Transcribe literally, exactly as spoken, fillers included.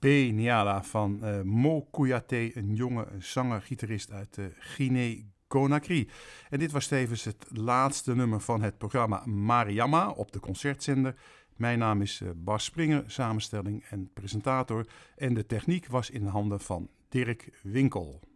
B. Niala van uh, Mo Kouyaté, een jonge zanger-gitarist uit uh, Guinea-Conakry. En dit was tevens het laatste nummer van het programma Mariama op de concertzender. Mijn naam is uh, Bas Springer, samenstelling en presentator. En de techniek was in handen van Dirk Winkel.